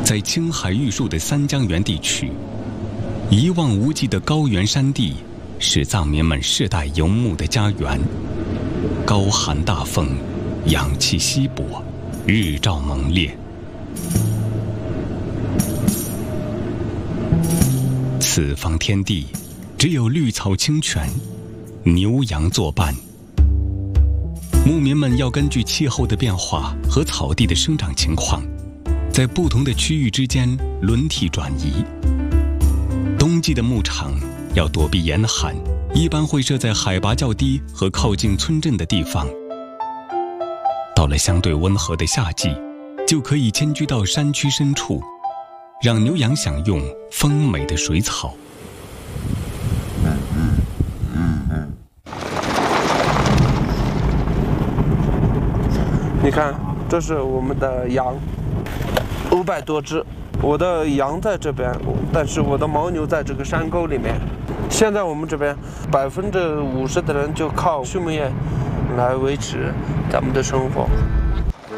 在青海玉树的三江源地区，一望无际的高原山地是藏民们世代游牧的家园。高寒大风，氧气稀薄，日照猛烈。此方天地，只有绿草清泉，牛羊作伴。牧民们要根据气候的变化和草地的生长情况，在不同的区域之间轮替转移。冬季的牧场要躲避严寒，一般会设在海拔较低和靠近村镇的地方。到了相对温和的夏季，就可以迁居到山区深处，让牛羊享用丰美的水草。 你看，这是我们的羊，500多只。我的羊在这边，但是我的牦牛在这个山沟里面。现在我们这边50%的人就靠畜牧业来维持咱们的生活。